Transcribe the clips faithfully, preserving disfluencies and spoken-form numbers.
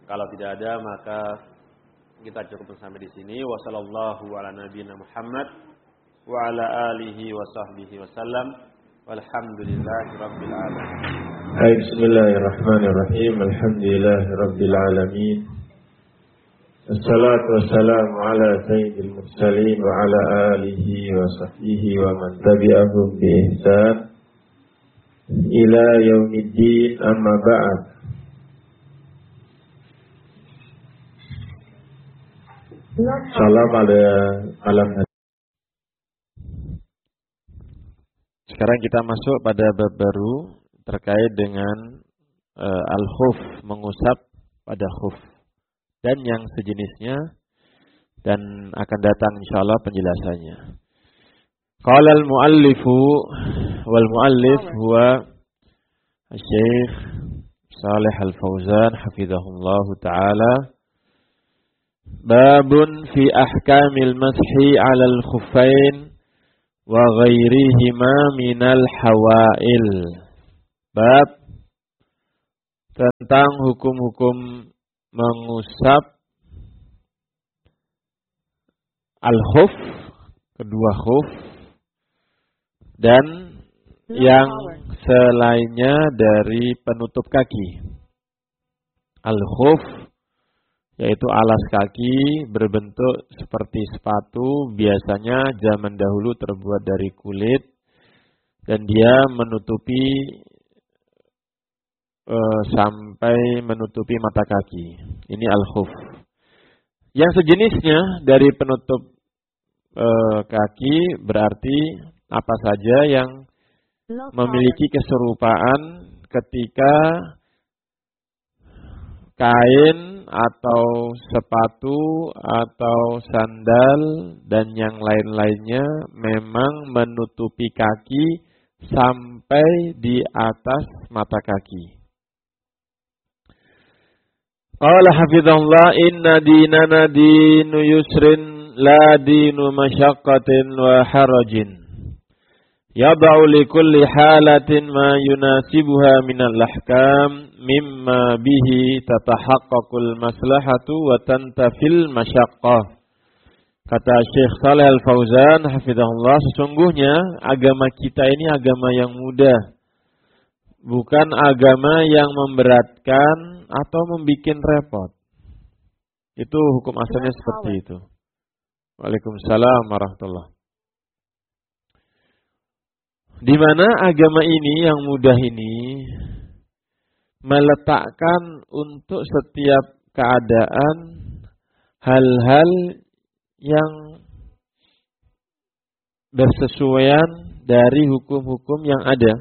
Kalau tidak ada maka kita cukup sampai di sini. Wassallallahu ala nabiyina Muhammad wa ala alihi wa sahbihi wasallam. Walhamdulillahi rabbil alamin. Bismillahirrahmanirrahim. Alhamdulillahi rabbil alamin. Assalatu wassalamu ala sayyidil mursalin wa ala alihi wa sahbihi wa man tabi'ahum bi ihsan ila yaumiddin, amma ba'd. Salam ala alam. Sekarang kita masuk pada bab baru terkait dengan uh, al-khuf, mengusap pada khuf dan yang sejenisnya, dan akan datang insyaallah penjelasannya. Qala al-muallifu wal muallif huwa Syekh Shalih Al-Fauzan hafizahullahu taala. Babun fi ahkamil mashi 'alal khuffain wa ghairihima minal hawail. Bab tentang hukum-hukum mengusap al-khuf, kedua khuf, dan yang selainnya dari penutup kaki. Al-khuf yaitu alas kaki berbentuk seperti sepatu, biasanya zaman dahulu terbuat dari kulit, dan dia menutupi e, sampai menutupi mata kaki. Ini al-khuf. Yang sejenisnya dari penutup e, kaki berarti apa saja yang memiliki keserupaan ketika kain atau sepatu atau sandal dan yang lain-lainnya memang menutupi kaki sampai di atas mata kaki. Qala hafizahullah, inna dinana dinu yusrin la dinu masyaqqatin wa harajin. Yada'u li kulli halatin ma yunasibuha minal ahkam mimma bihi tatahaqqaqul maslahatu wa tantafil masyaqqah. Kata Syekh Shalih Al-Fauzan hafizahullah, sesungguhnya agama kita ini agama yang mudah, bukan agama yang memberatkan atau membikin repot. Itu hukum asalnya seperti itu. Waalaikumsalam warahmatullahi. Di mana agama ini yang mudah ini meletakkan untuk setiap keadaan hal-hal yang bersesuaian dari hukum-hukum yang ada.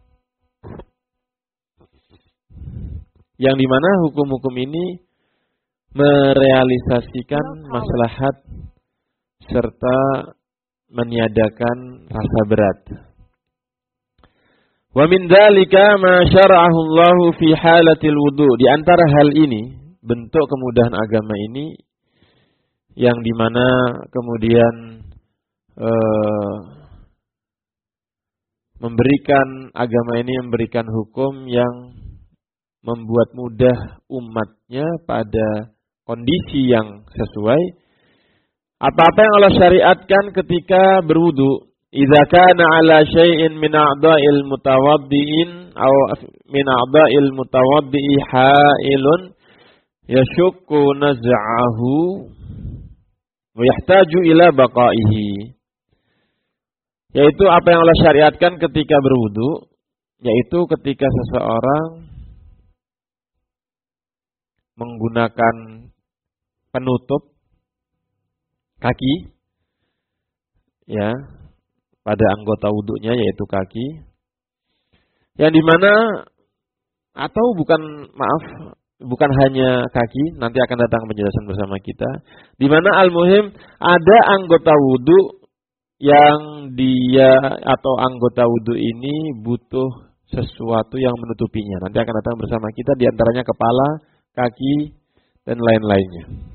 Yang di mana hukum-hukum ini merealisasikan maslahat serta meniadakan rasa berat. Wa min dzalika ma syara'ahu Allah fi halatil wudu. Di antara hal ini, bentuk kemudahan agama ini yang dimana kemudian eh, memberikan agama ini memberikan hukum yang membuat mudah umatnya pada kondisi yang sesuai. Apa-apa yang Allah syariatkan ketika berwudu. Idza kana ala syai'in min a'dha'il mutawaddi'in aw min a'dha'il mutawaddi'i ha'ilun yashukku naz'ahu wa yahtaju ila baqa'ihi. Yaitu apa yang Allah syariatkan ketika berwudu, yaitu ketika seseorang menggunakan penutup kaki, ya, pada anggota wudunya yaitu kaki, yang dimana atau bukan maaf bukan hanya kaki, nanti akan datang penjelasan bersama kita, di mana al-muhim ada anggota wudu yang dia atau anggota wudu ini butuh sesuatu yang menutupinya. Nanti akan datang bersama kita, di antaranya kepala, kaki, dan lain-lainnya.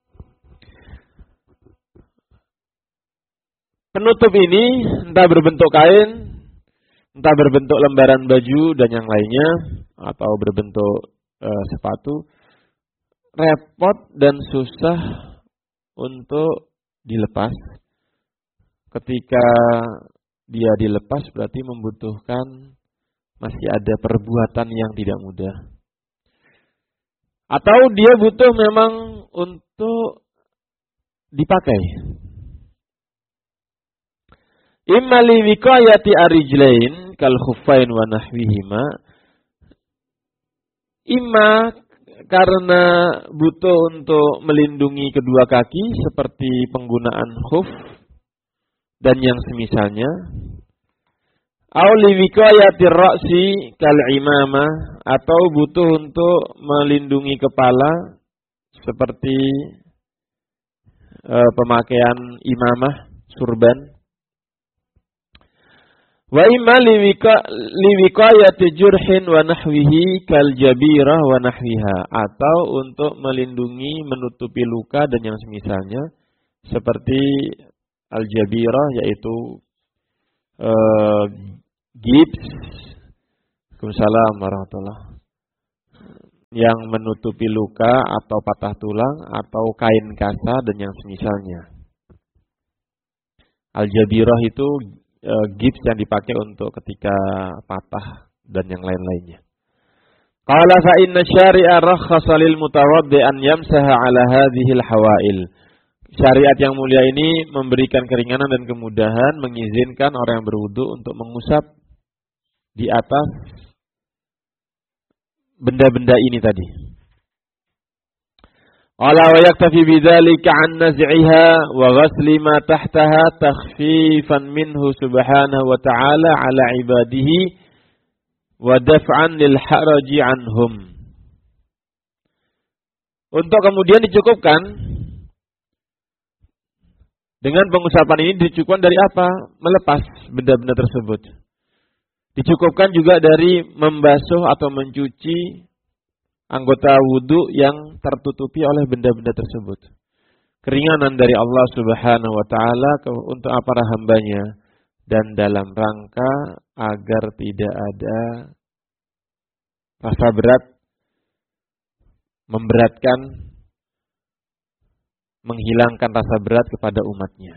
Penutup ini entah berbentuk kain, entah berbentuk lembaran baju dan yang lainnya, atau berbentuk e, sepatu. repot dan susah untuk dilepas. Ketika dia dilepas berarti membutuhkan masih ada perbuatan yang tidak mudah. Atau dia butuh memang untuk dipakai. Imma li wiqayati arijlain kal khuffain wa nahwihima. Imma karena butuh untuk melindungi kedua kaki seperti penggunaan khuf dan yang semisalnya. Au li wiqayati ra'si kal imamah, atau butuh untuk melindungi kepala seperti e, pemakaian imamah, surban. Wa imma li wiqayati jurhin wa nahwihi kal jabirah wa nahwiha, atau untuk melindungi menutupi luka dan yang semisalnya seperti al jabirah yaitu uh, gips, Waalaikumsalam warahmatullahi, yang menutupi luka atau patah tulang atau kain kasa dan yang semisalnya. Al jabirah itu E, gips yang dipakai untuk ketika patah dan yang lain-lainnya. Qala fa inna syari'a rakhasa lil mutawaddi an yamsaha ala hadhihi al hawail. Syariat yang mulia ini memberikan keringanan dan kemudahan, mengizinkan orang yang berwudu untuk mengusap di atas benda-benda ini tadi. Qala wa yaktafi bidzalika an naz'iha wa ghasli ma tahtaha takhfifan minhu subhanahu wa ta'ala ala ibadihi wa daf'an lil haraji anhum. Untuk kemudian dicukupkan dengan pengusapan ini, dicukupkan dari apa? Melepas benda-benda tersebut. Dicukupkan juga dari membasuh atau mencuci anggota wudu yang tertutupi oleh benda-benda tersebut. Keringanan dari Allah Subhanahu wa taala untuk para hambanya dan dalam rangka agar tidak ada rasa berat, memberatkan, menghilangkan rasa berat kepada umatnya.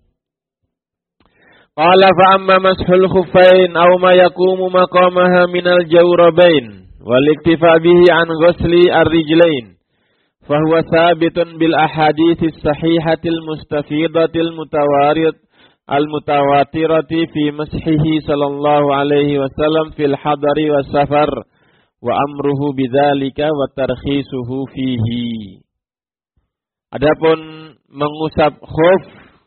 Qala fa amma mashul khuffain aw ma yaqumu maqamaha minal jawrabain wal iktifa bihi an ghusli ar-rijlain fa huwa thabitun bil ahaditsis sahihatil mustafidatil mutawarid al mutawatirati fi mashihi sallallahu alaihi wasallam fil hadari was safar wa amruhu bidzalika wa tarkhisuhu fihi. Adapun mengusap khuf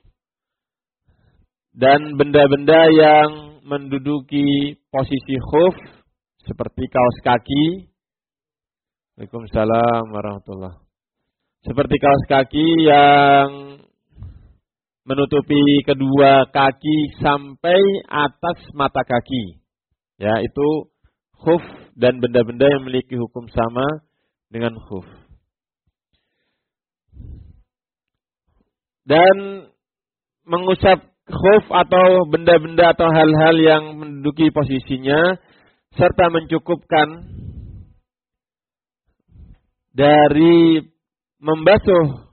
dan benda-benda yang menduduki posisi khuf seperti kaos kaki. Waalaikumsalam warahmatullahi. Seperti kaos kaki yang menutupi kedua kaki sampai atas mata kaki. Ya, itu khuf dan benda-benda yang memiliki hukum sama dengan khuf. Dan mengusap khuf atau benda-benda atau hal-hal yang menduduki posisinya serta mencukupkan dari membasuh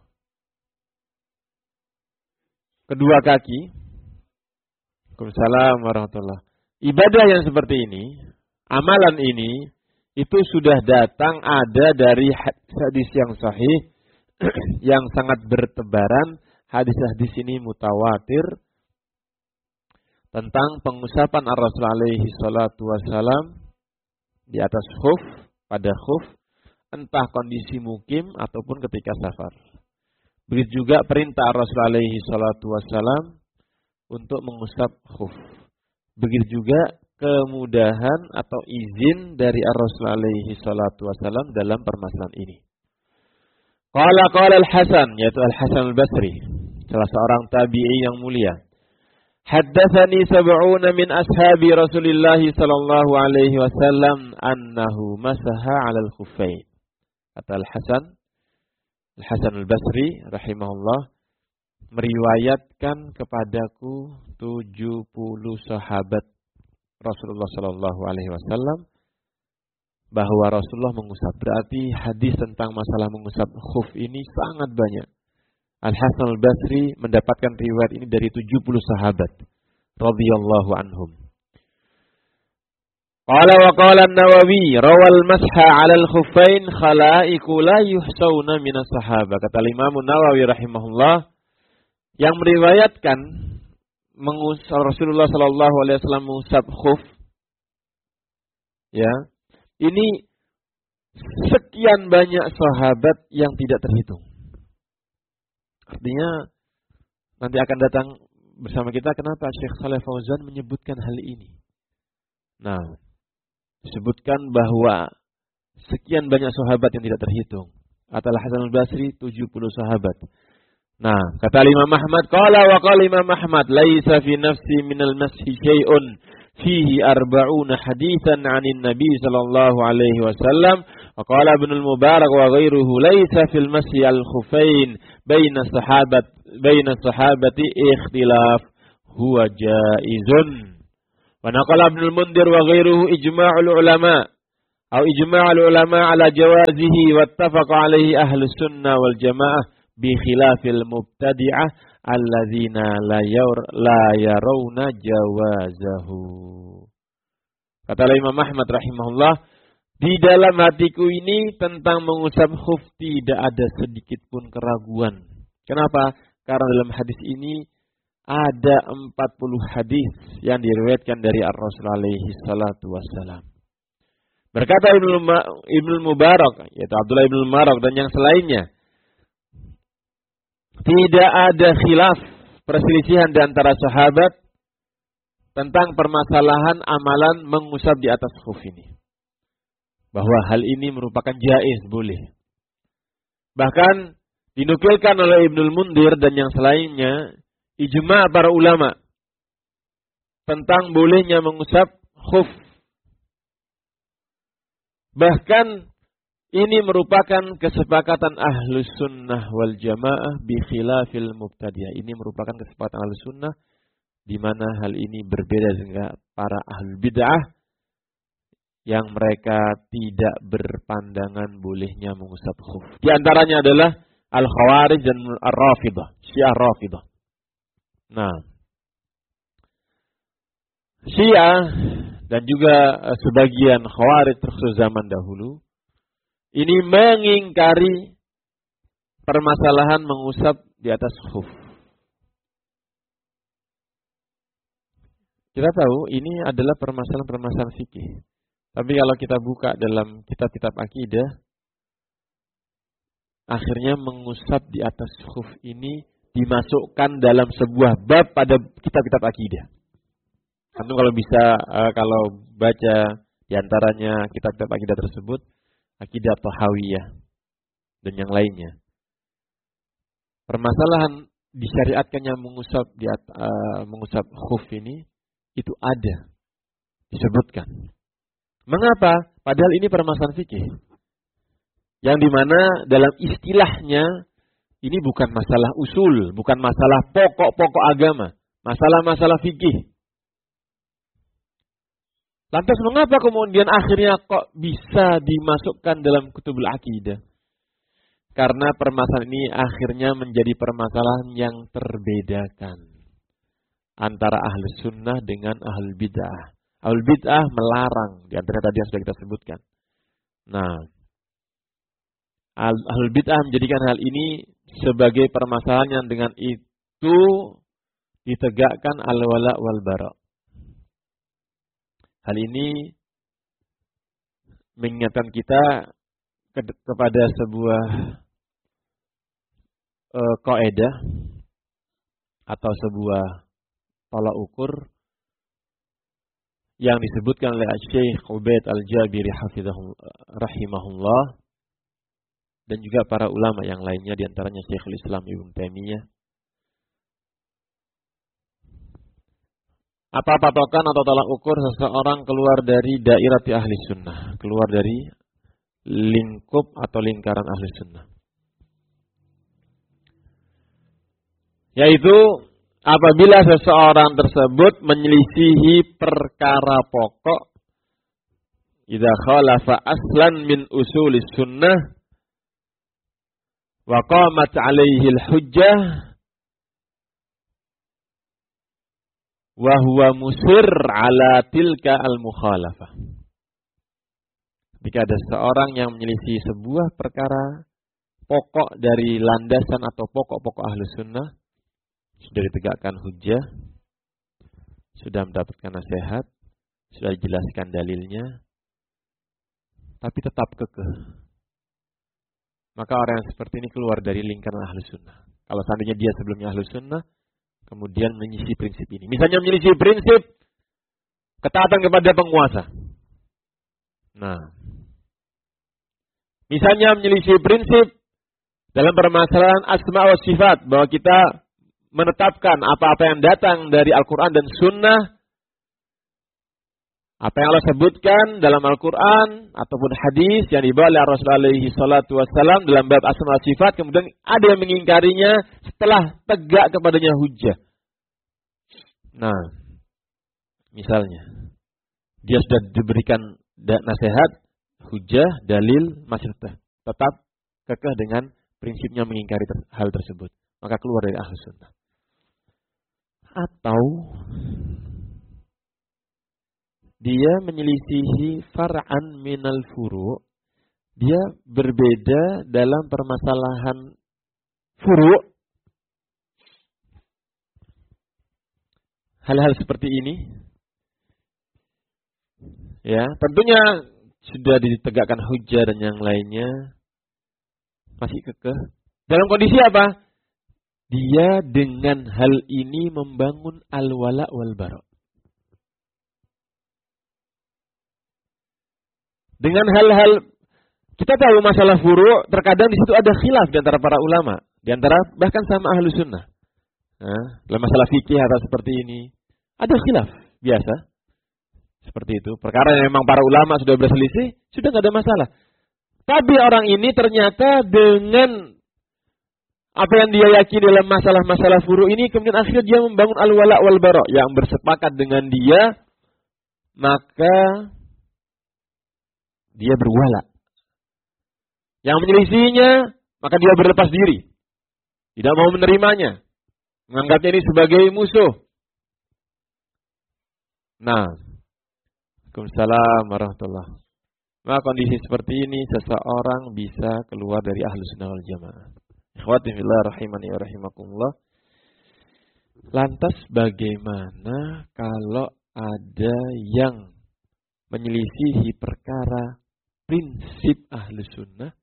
kedua kaki. Waalaikumsalam warahmatullahi. Ibadah yang seperti ini, amalan ini itu sudah datang ada dari hadis yang sahih yang sangat bertebaran. Hadis-hadis ini mutawatir tentang pengusapan ar-Rasul alaihi salatu wassalam di atas khuf, pada khuf, entah kondisi mukim ataupun ketika safar. Begitu juga perintah ar-Rasul alaihi salatu wassalam untuk mengusap khuf. Begitu juga kemudahan atau izin dari ar-Rasul alaihi salatu wassalam dalam permasalahan ini. Qala qala al-Hasan, yaitu Al-Hasan al-Basri, salah seorang tabi'i yang mulia. Haddatsani sab'una min ashabi Rasulillah sallallahu alaihi wasallam annahu masaha 'alal khuffain. Kata Al-Hasan, Al-Hasan al-Basri rahimahullah meriwayatkan kepadaku tujuh puluh sahabat Rasulullah sallallahu alaihi wasallam bahwa Rasulullah mengusap. Berarti hadis tentang masalah mengusap khuf ini sangat banyak. Al-Hasan Al-Basri mendapatkan riwayat ini dari tujuh puluh sahabat radhiyallahu anhum. Qala wa qala an-Nawawi rawal masha 'ala al-khuffain khalaiqu la yuhsauna min as-sahabah. Kata Imam Nawawi rahimahullah, yang meriwayatkan mengusap Rasulullah sallallahu alaihi wasallam mengusap khuf, ya, ini sekian banyak sahabat yang tidak terhitung. Artinya nanti akan datang bersama kita kenapa Syekh Shalih Fauzan menyebutkan hal ini. Nah, disebutkan bahwa sekian banyak sahabat yang tidak terhitung. Atal Hasan Al-Basri tujuh puluh sahabat. Nah, kata Imam Ahmad, qala wa qala Imam Ahmad, laisa fi nafsi minal mashi syai'un fihi arba'una haditsan 'anin Nabi sallallahu alaihi wasallam. Wa qala Ibnu Mubarak wa ghairuhu laisa fil mashi al-khuffain baina sahabat baina sahabati ikhtilaf huwa jaizun. Wa naqala Ibnu Mundhir wa ghairuhu ijma'ul ulama atau ijma'ul ulama ala jawazihi wattafaqa alaihi ahlus sunnah wal jamaah bi khilafil mubtadi'ah alladzina la yaur la yarawna jawazahu. Kata Imam Ahmad rahimahullah, di dalam hatiku ini tentang mengusap khuf tidak ada sedikit pun keraguan. Kenapa? Karena dalam hadis ini ada empat puluh hadis yang diriwayatkan dari Ar-Rasul alaihi salatu wassalam. Berkata Ibnu Ibnu Mubarak, yaitu Abdullah Ibnu Mubarak dan yang selainnya, tidak ada khilaf, perselisihan di antara sahabat tentang permasalahan amalan mengusap di atas khuf ini. Bahwa hal ini merupakan jaiz, boleh. Bahkan dinukilkan oleh Ibnu Mundhir dan yang selainnya, ijma' para ulama tentang bolehnya mengusap khuf. Bahkan ini merupakan kesepakatan ahlus sunnah wal jamaah bi khilafil mubtadi'ah. Ini merupakan kesepakatan ahlus sunnah di mana hal ini berbeda dengan para ahlul bid'ah yang mereka tidak berpandangan bolehnya mengusap khuf. Di antaranya adalah al-Khawarij dan ar-Rafidah, Syiah Rafidah. Nah, Syiah dan juga sebagian Khawarij terkhusus zaman dahulu ini mengingkari permasalahan mengusap di atas khuf. Kita tahu ini adalah permasalahan-permasalahan fikih. Tapi kalau kita buka dalam kitab-kitab akidah, akhirnya mengusap di atas khuf ini dimasukkan dalam sebuah bab pada kitab-kitab akidah. Tentu kalau bisa, kalau baca diantaranya kitab-kitab akidah tersebut, Akidah Tahawiyah dan yang lainnya. Permasalahan disyariatkannya mengusap di uh, mengusap khuf ini itu ada disebutkan. Mengapa? Padahal ini permasalahan fikih. Yang dimana dalam istilahnya ini bukan masalah usul, bukan masalah pokok-pokok agama, masalah-masalah fikih. Lantas mengapa kemudian akhirnya kok bisa dimasukkan dalam kutubul akidah? Karena permasalahan ini akhirnya menjadi permasalahan yang terbedakan antara ahli sunnah dengan ahli bid'ah. Ahli bid'ah melarang, di antara tadi yang sudah kita sebutkan. Nah, ahli bid'ah menjadikan hal ini sebagai permasalahan yang dengan itu ditegakkan al-wala wal bara'. Hal ini mengingatkan kita ke, kepada sebuah e, kaidah atau sebuah tolak ukur yang disebutkan oleh Syekh Ubaid Al-Jabiri rahimahullah dan juga para ulama yang lainnya, di antaranya Syekhul Islam Ibnu Taimiyah. Apa patokan atau tolak ukur seseorang keluar dari dairah ahli sunnah, keluar dari lingkup atau lingkaran ahli sunnah? Yaitu apabila seseorang tersebut menyelisihi perkara pokok idza khalafa aslan min usulis sunnah wa qamat alaihi al-hujjah wa huwa musir ala tilka al-mukhalafah. Jika ada seorang yang menyelisih sebuah perkara pokok dari landasan atau pokok-pokok Ahlus Sunnah, sudah ditegakkan hujjah, sudah mendapatkan nasihat, sudah dijelaskan dalilnya, tapi tetap kekeh, maka orang yang seperti ini keluar dari lingkaran Ahlus Sunnah. Kalau seandainya dia sebelumnya Ahlus Sunnah, kemudian menyelisih prinsip ini. Misalnya menyelisih prinsip ketaatan kepada penguasa. Nah, misalnya menyelisih prinsip dalam permasalahan asma wa sifat, bahwa kita menetapkan apa-apa yang datang dari Al-Quran dan Sunnah, apa yang Allah sebutkan dalam Al-Quran ataupun hadis yang dibawa oleh Rasulullah alaihi salatu wassalam dalam bab asma wa sifat, kemudian ada yang mengingkarinya setelah tegak kepadanya hujjah. Nah, misalnya dia sudah diberikan nasihat, hujjah, dalil, masih tetap kekeh dengan prinsipnya mengingkari ter- hal tersebut, maka keluar dari Ahlus Sunnah. Atau dia menyelisihi far'an minal furu', dia berbeda dalam permasalahan furu'. Hal-hal seperti ini, ya, tentunya sudah ditegakkan hujjah dan yang lainnya, masih kekeh. Dalam kondisi apa? Dia dengan hal ini membangun al-wala wal bara. Dengan hal-hal, kita tahu masalah furu', terkadang di situ ada khilaf di antara para ulama, di antara bahkan sama Ahlus Sunnah. Nah, dalam masalah fikih atau seperti ini, ada khilaf biasa. Seperti itu. Perkara yang memang para ulama sudah berselisih, sudah tidak ada masalah. Tapi orang ini ternyata dengan apa yang dia yakini dalam masalah-masalah furu' ini, kemudian akhirnya dia membangun al-wala wal bara, yang bersepakat dengan dia, maka dia berwala. Yang menyelisihinya, maka dia berlepas diri. Tidak mau menerimanya. Menganggapnya ini sebagai musuh. Nah, Waalaikumsalam warahmatullahi wabarakatuh. Maka kondisi seperti ini seseorang bisa keluar dari Ahlus Sunnah wal Jamaah. Ikhwati fillah rahimani wa rahimakumullah. Lantas bagaimana kalau ada yang menyelisihi perkara prinsip Ahlus Sunnah,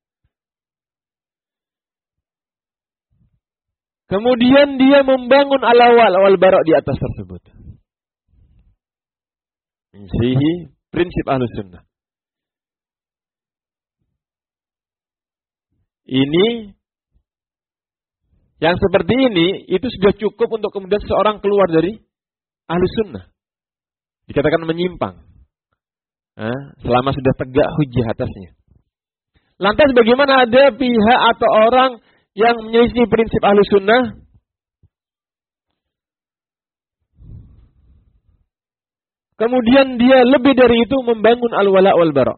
kemudian dia membangun al-wala wal bara di atas tersebut? Menyelisihi prinsip Ahlus Sunnah. Ini, yang seperti ini, itu sudah cukup untuk kemudian seorang keluar dari Ahlus Sunnah. Dikatakan menyimpang. Nah, selama sudah tegak hujjah atasnya. Lantas bagaimana ada pihak atau orang yang menyelisih prinsip Ahlus Sunnah, kemudian dia lebih dari itu membangun al-wala wal bara?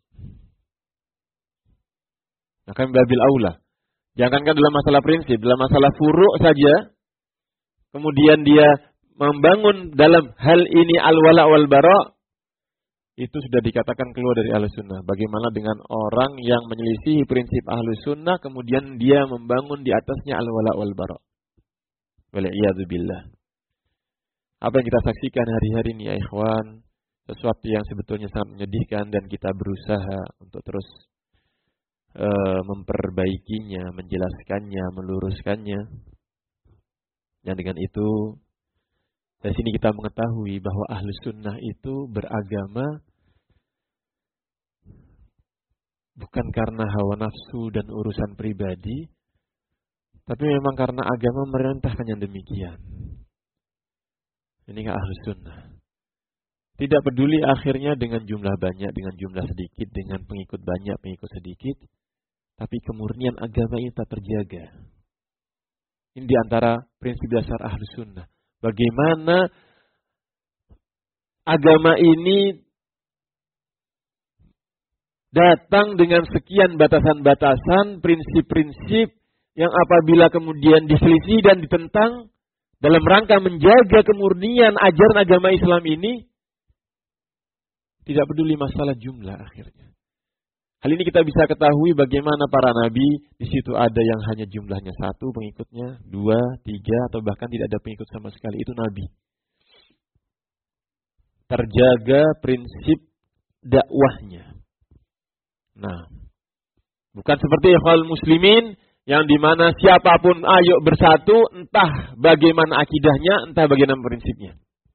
Maka babil aula. Jangankan dalam masalah prinsip, dalam masalah furu' saja, kemudian dia membangun dalam hal ini al-wala wal bara, itu sudah dikatakan keluar dari Ahlus Sunnah. Bagaimana dengan orang yang menyelisihi prinsip Ahlus Sunnah, kemudian dia membangun di atasnya al-wala wal bara? Wal'iyadzubillah. Apa yang kita saksikan hari-hari ini ya ikhwan, sesuatu yang sebetulnya sangat menyedihkan, dan kita berusaha untuk terus uh, memperbaikinya, menjelaskannya, meluruskannya. Dan dengan itu, dari sini kita mengetahui bahwa Ahlus Sunnah itu beragama bukan karena hawa nafsu dan urusan pribadi, tapi memang karena agama merintahkan yang demikian. Ini nggak Ahlus Sunnah. Tidak peduli akhirnya dengan jumlah banyak, dengan jumlah sedikit, dengan pengikut banyak, pengikut sedikit, tapi kemurnian agama ini tak terjaga. Ini di antara prinsip dasar Ahlus Sunnah. Bagaimana agama ini datang dengan sekian batasan-batasan, prinsip-prinsip yang apabila kemudian diselisih dan ditentang dalam rangka menjaga kemurnian ajaran agama Islam ini, tidak peduli masalah jumlah akhirnya. Hal ini kita bisa ketahui bagaimana para nabi, di situ ada yang hanya jumlahnya satu pengikutnya, dua, tiga, atau bahkan tidak ada pengikut sama sekali. Itu nabi. Terjaga prinsip dakwahnya. Nah, bukan seperti ikhwal muslimin yang dimana siapapun ayo bersatu, entah bagaimana akidahnya, entah bagaimana prinsipnya.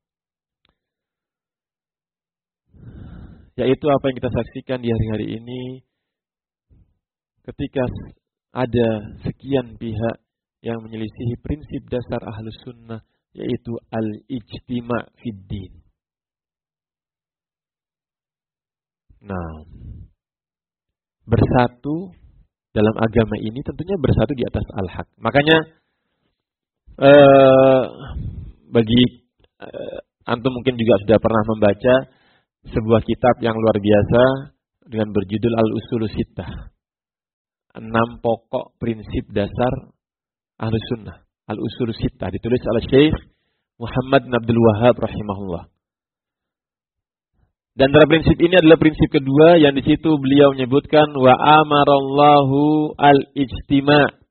Yaitu apa yang kita saksikan di hari-hari ini, ketika ada sekian pihak yang menyelisihi prinsip dasar Ahlus Sunnah, yaitu al-ijtima' fid-din. Nah, bersatu dalam agama ini tentunya bersatu di atas al-haq. Makanya eh, bagi eh, antum mungkin juga sudah pernah membaca sebuah kitab yang luar biasa dengan berjudul Al-Usulus Sittah. Enam pokok prinsip dasar Ahlus Sunnah. Al-Usulus Sittah ditulis oleh Syekh Muhammad bin Abdul Wahhab rahimahullah. Dan dalam prinsip ini adalah prinsip kedua yang di situ beliau menyebutkan wa amarallahu al-ijtima'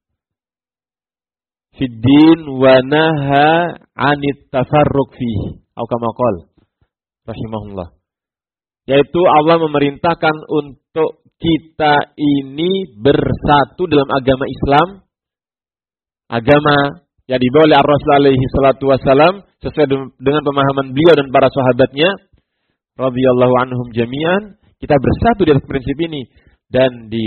fid-din wa naha 'anit tafarruq fihi. Atau kama qala rahimahullah. Yaitu Allah memerintahkan untuk kita ini bersatu dalam agama Islam, agama yang dibawa oleh Ar-Rasul alaihi salatu wassalam sesuai dengan pemahaman beliau dan para sahabatnya radhiyallahu anhum jami'an. Kita bersatu di atas prinsip ini, dan di